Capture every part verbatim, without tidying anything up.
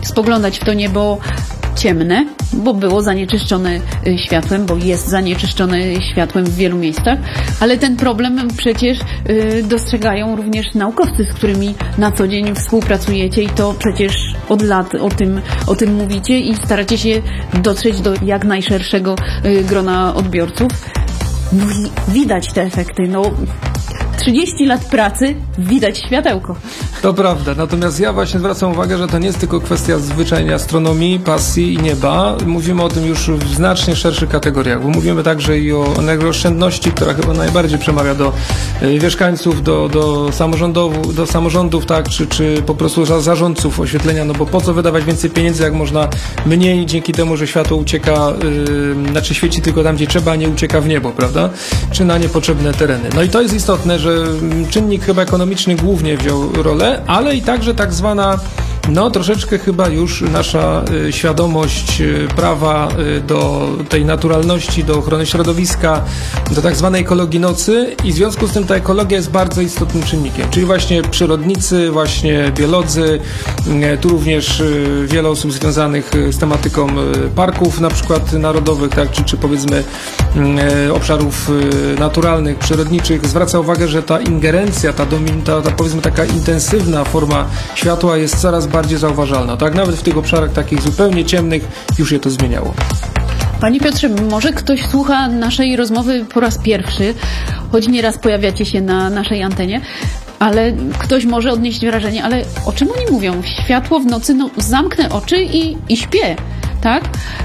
spoglądać w to niebo ciemne, bo było zanieczyszczone światłem, bo jest zanieczyszczone światłem w wielu miejscach, ale ten problem przecież y, dostrzegają również naukowcy, z którymi na co dzień współpracujecie i to przecież od lat o tym, o tym mówicie i staracie się dotrzeć do jak najszerszego y, grona odbiorców. No i widać te efekty, no trzydzieści lat pracy, widać światełko. To prawda, natomiast ja właśnie zwracam uwagę, że to nie jest tylko kwestia zwyczajnej astronomii, pasji i nieba. Mówimy o tym już w znacznie szerszych kategoriach, bo mówimy także i o energooszczędności, która chyba najbardziej przemawia do mieszkańców, do, do samorządów, do samorządów, tak, czy, czy po prostu za, zarządców oświetlenia, no bo po co wydawać więcej pieniędzy, jak można mniej, dzięki temu, że światło ucieka, yy, znaczy świeci tylko tam, gdzie trzeba, a nie ucieka w niebo, prawda? Czy na niepotrzebne tereny. No i to jest istotne, że czynnik chyba ekonomiczny głównie wziął rolę, ale i także tak zwana, no troszeczkę chyba już nasza y, świadomość y, prawa y, do tej naturalności, do ochrony środowiska, do tak zwanej ekologii nocy i w związku z tym ta ekologia jest bardzo istotnym czynnikiem, czyli właśnie przyrodnicy, właśnie biolodzy, y, tu również y, wiele osób związanych y, z tematyką y, parków na przykład narodowych, tak, czy, czy powiedzmy y, obszarów y, naturalnych, przyrodniczych, zwraca uwagę, że ta ingerencja, ta, domin, ta, ta powiedzmy taka intensywna forma światła jest coraz bardziej zauważalna. Tak, nawet w tych obszarach takich zupełnie ciemnych już się to zmieniało. Panie Piotrze, może ktoś słucha naszej rozmowy po raz pierwszy, choć nieraz pojawiacie się na naszej antenie, ale ktoś może odnieść wrażenie, ale o czym oni mówią? Światło w nocy, no zamknę oczy i, i śpię, tak?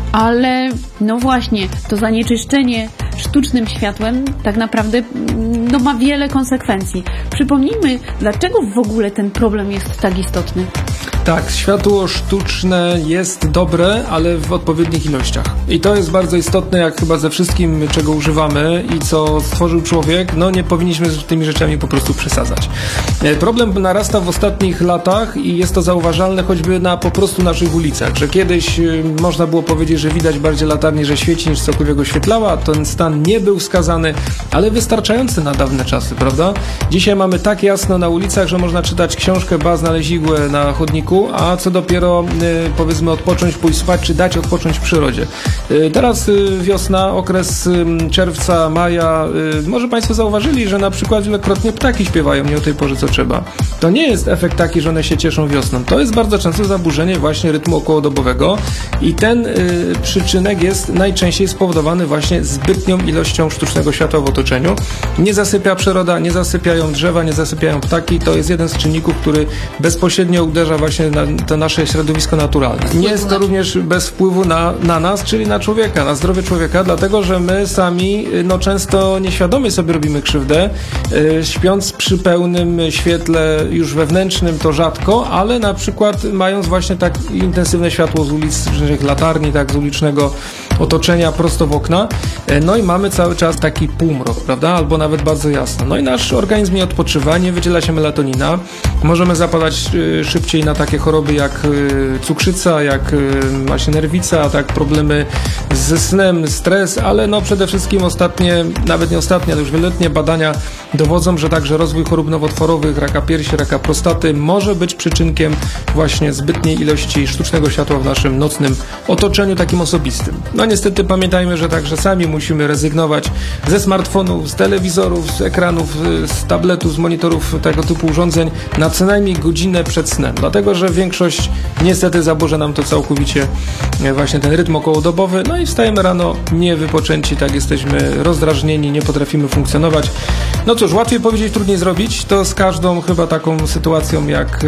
Ale no właśnie, to zanieczyszczenie sztucznym światłem tak naprawdę no, ma wiele konsekwencji. Przypomnijmy, dlaczego w ogóle ten problem jest tak istotny. Tak, światło sztuczne jest dobre, ale w odpowiednich ilościach. I to jest bardzo istotne, jak chyba ze wszystkim, czego używamy i co stworzył człowiek, no nie powinniśmy z tymi rzeczami po prostu przesadzać. Problem narasta w ostatnich latach i jest to zauważalne choćby na po prostu naszych ulicach, że kiedyś można było powiedzieć, że widać bardziej latarnię, że świeci niż cokolwiek oświetlała. Ten stan nie był wskazany, ale wystarczający na dawne czasy, prawda? Dzisiaj mamy tak jasno na ulicach, że można czytać książkę, ba, znaleźć igłę na chodniku, a co dopiero y, powiedzmy odpocząć, pójść spać, czy dać odpocząć w przyrodzie. Y, teraz y, wiosna, okres y, czerwca, maja, y, może Państwo zauważyli, że na przykład wielokrotnie ptaki śpiewają nie o tej porze co trzeba. To nie jest efekt taki, że one się cieszą wiosną. To jest bardzo często zaburzenie właśnie rytmu okołodobowego i ten y, przyczynek jest najczęściej spowodowany właśnie zbytnią ilością sztucznego światła w otoczeniu. Nie zasypia przyroda, nie zasypiają drzewa, nie zasypiają ptaki. To jest jeden z czynników, który bezpośrednio uderza właśnie na to nasze środowisko naturalne. Nie jest to również bez wpływu na, na nas, czyli na człowieka, na zdrowie człowieka, dlatego, że my sami no, często nieświadomie sobie robimy krzywdę, yy, śpiąc przy pełnym świetle już wewnętrznym to rzadko, ale na przykład mając właśnie tak intensywne światło z ulicznych latarni, tak z ulicznego otoczenia prosto w okna, yy, no i mamy cały czas taki półmrok, prawda, albo nawet bardzo jasno. No i nasz organizm nie odpoczywa, nie wydziela się melatonina, możemy zapadać yy, szybciej na takie choroby jak y, cukrzyca, jak y, właśnie nerwica, tak, problemy ze snem, stres, ale no przede wszystkim ostatnie, nawet nie ostatnie, ale już wieloletnie badania dowodzą, że także rozwój chorób nowotworowych, raka piersi, raka prostaty może być przyczynkiem właśnie zbytniej ilości sztucznego światła w naszym nocnym otoczeniu takim osobistym. No niestety pamiętajmy, że także sami musimy rezygnować ze smartfonów, z telewizorów, z ekranów, z tabletów, z monitorów, tego typu urządzeń na co najmniej godzinę przed snem, dlatego że większość niestety zaburza nam to całkowicie właśnie ten rytm okołodobowy, no i wstajemy rano niewypoczęci, tak jesteśmy rozdrażnieni, nie potrafimy funkcjonować. No cóż, łatwiej powiedzieć, trudniej zrobić, to z każdą chyba taką sytuacją jak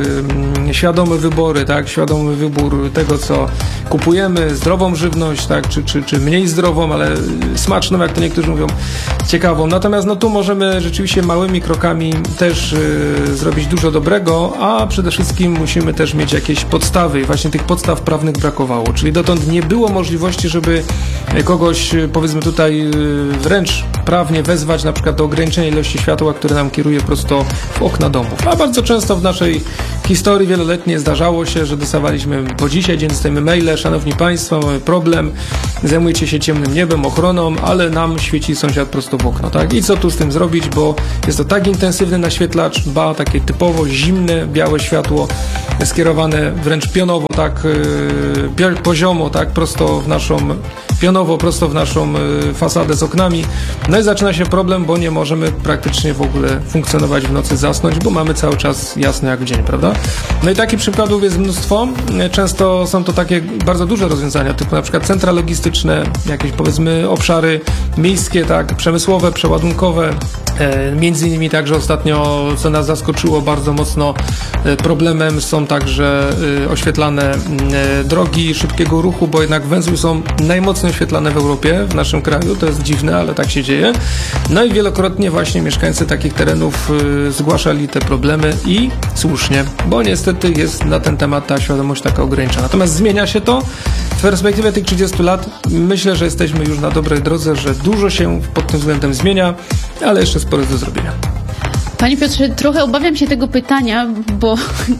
yy, świadome wybory, tak, świadomy wybór tego, co kupujemy, zdrową żywność, tak, czy, czy, czy mniej zdrową, ale smaczną, jak to niektórzy mówią, ciekawą. Natomiast no tu możemy rzeczywiście małymi krokami też yy, zrobić dużo dobrego, a przede wszystkim musimy też mieć jakieś podstawy i właśnie tych podstaw prawnych brakowało, czyli dotąd nie było możliwości, żeby kogoś, powiedzmy tutaj wręcz prawnie wezwać na przykład do ograniczenia ilości światła, które nam kieruje prosto w okna domów. A bardzo często w naszej historii wieloletniej zdarzało się, że dostawaliśmy po dzisiaj dzień dostajemy maile, szanowni Państwo, mamy problem, zajmujecie się ciemnym niebem, ochroną, ale nam świeci sąsiad prosto w okno, tak? I co tu z tym zrobić, bo jest to tak intensywny naświetlacz, ba, takie typowo zimne, białe światło, skierowane wręcz pionowo, tak, yy, poziomo, tak, prosto w naszą, pionowo, prosto w naszą yy, fasadę z oknami. No i zaczyna się problem, bo nie możemy praktycznie w ogóle funkcjonować w nocy, zasnąć, bo mamy cały czas jasno jak w dzień, prawda? No i takich przykładów jest mnóstwo. Często są to takie bardzo duże rozwiązania, typu na przykład centra logistyczne, jakieś powiedzmy obszary miejskie, tak, przemysłowe, przeładunkowe. E, między innymi także ostatnio, co nas zaskoczyło bardzo mocno e, problemem, są także e, oświetlane e, drogi szybkiego ruchu, bo jednak węzły są najmocniej oświetlane w Europie, w naszym kraju, to jest dziwne, ale tak się dzieje. No i wielokrotnie właśnie mieszkańcy takich terenów e, zgłaszali te problemy i słusznie, bo niestety jest na ten temat ta świadomość taka ograniczona. Natomiast zmienia się to. W perspektywie tych trzydziestu lat myślę, że jesteśmy już na dobrej drodze, że dużo się pod tym względem zmienia, ale jeszcze sporo do zrobienia. Panie Piotrze, trochę obawiam się tego pytania, bo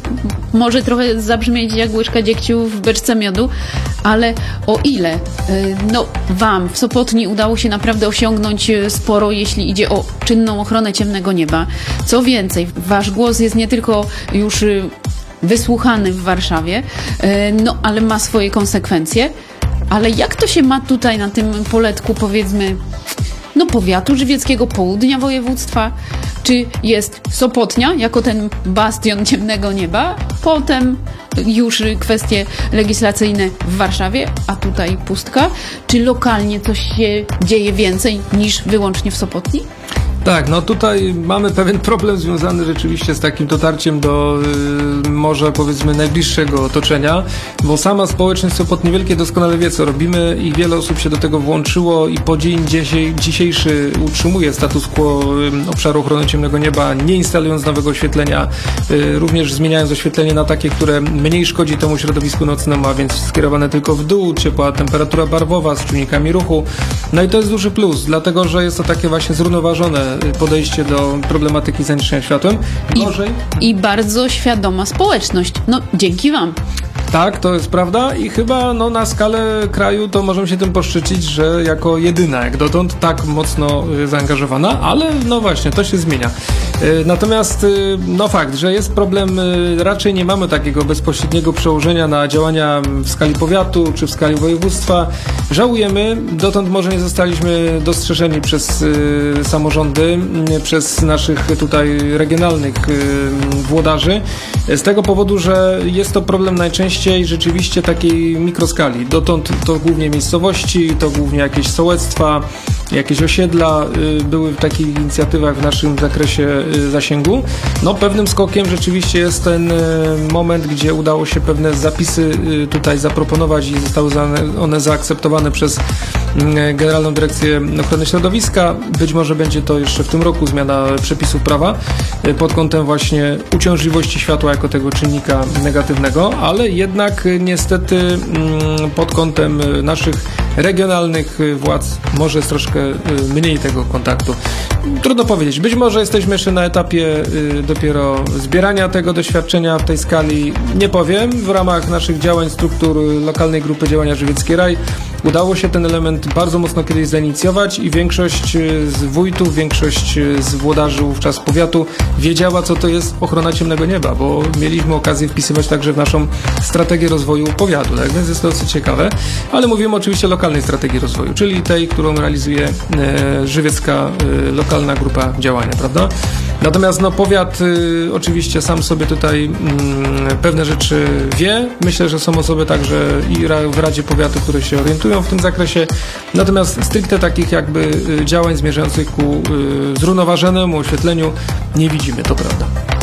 może trochę zabrzmieć jak łyżka dziegciu w beczce miodu, ale o ile no, wam w Sopotni udało się naprawdę osiągnąć sporo, jeśli idzie o czynną ochronę ciemnego nieba. Co więcej, wasz głos jest nie tylko już wysłuchany w Warszawie, no ale ma swoje konsekwencje. Ale jak to się ma tutaj na tym poletku, powiedzmy, no powiatu żywieckiego, południa województwa? Czy jest Sopotnia jako ten bastion ciemnego nieba, potem już kwestie legislacyjne w Warszawie, a tutaj pustka? Czy lokalnie coś się dzieje więcej niż wyłącznie w Sopotni? Tak, no tutaj mamy pewien problem związany rzeczywiście z takim dotarciem do y, może powiedzmy najbliższego otoczenia, bo sama społeczność Sopotni Wielkiej doskonale wie, co robimy i wiele osób się do tego włączyło i po dzień dzisiaj, dzisiejszy utrzymuje status quo y, obszaru ochrony ciemnego nieba, nie instalując nowego oświetlenia, y, również zmieniając oświetlenie na takie, które mniej szkodzi temu środowisku nocnemu, a więc skierowane tylko w dół, ciepła temperatura barwowa z czujnikami ruchu. No i to jest duży plus, dlatego że jest to takie właśnie zrównoważone podejście do problematyki zanieczyszczenia światłem. Gorzej. I, I bardzo świadoma społeczność. No, dzięki wam. Tak, to jest prawda i chyba no, na skalę kraju to możemy się tym poszczycić, że jako jedyna jak dotąd tak mocno y, zaangażowana, ale no właśnie, to się zmienia. Y, natomiast y, no fakt, że jest problem, y, raczej nie mamy takiego bezpośredniego przełożenia na działania w skali powiatu czy w skali województwa. Żałujemy, dotąd może nie zostaliśmy dostrzeżeni przez y, samorządy, y, przez naszych tutaj regionalnych y, włodarzy, z tego powodu, że jest to problem najczęściej rzeczywiście takiej mikroskali. Dotąd to głównie miejscowości, to głównie jakieś sołectwa, jakieś osiedla y, były w takich inicjatywach w naszym zakresie y, zasięgu. No pewnym skokiem rzeczywiście jest ten y, moment, gdzie udało się pewne zapisy y, tutaj zaproponować i zostały za, one zaakceptowane przez y, Generalną Dyrekcję Ochrony Środowiska. Być może będzie to jeszcze w tym roku zmiana przepisów prawa y, pod kątem właśnie uciążliwości światła jako tego czynnika negatywnego, ale jednak y, niestety y, pod kątem y, naszych regionalnych y, władz może jest troszkę mniej tego kontaktu. Trudno powiedzieć. Być może jesteśmy jeszcze na etapie y, dopiero zbierania tego doświadczenia w tej skali. Nie powiem. W ramach naszych działań struktur lokalnej grupy działania Żywiecki Raj udało się ten element bardzo mocno kiedyś zainicjować i większość z wójtów, większość z włodarzy wówczas powiatu wiedziała, co to jest ochrona ciemnego nieba, bo mieliśmy okazję wpisywać także w naszą strategię rozwoju powiatu, tak? Więc jest to dosyć ciekawe. Ale mówimy oczywiście o lokalnej strategii rozwoju, czyli tej, którą realizuje e, żywiecka e, lokalna grupa działania, prawda? Natomiast no, powiat y, oczywiście sam sobie tutaj y, pewne rzeczy wie. Myślę, że są osoby także i ra, w Radzie Powiatu, które się orientują w tym zakresie. Natomiast stricte takich jakby y, działań zmierzających ku y, zrównoważonemu oświetleniu nie widzimy, to prawda.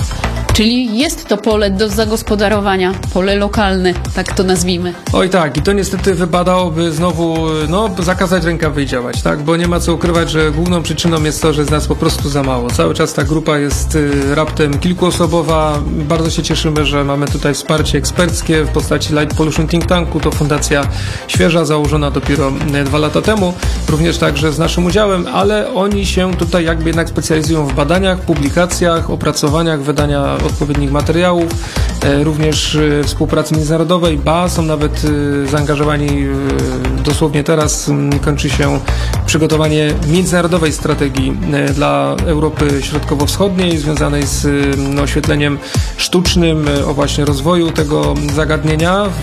Czyli jest to pole do zagospodarowania, pole lokalne, tak to nazwijmy. Oj tak, i to niestety wypadałoby znowu no, zakazać rękawy i działać, tak? Bo nie ma co ukrywać, że główną przyczyną jest to, że jest nas po prostu za mało. Cały czas ta grupa jest y, raptem kilkuosobowa. Bardzo się cieszymy, że mamy tutaj wsparcie eksperckie w postaci Light Pollution Think Tanku. To fundacja świeża, założona dopiero y, dwa lata temu. Również także z naszym udziałem, ale oni się tutaj jakby jednak specjalizują w badaniach, publikacjach, opracowaniach, wydania odpowiednich materiałów, również współpracy międzynarodowej, ba, są nawet zaangażowani, dosłownie teraz kończy się przygotowanie międzynarodowej strategii dla Europy Środkowo-Wschodniej związanej z oświetleniem sztucznym, o właśnie rozwoju tego zagadnienia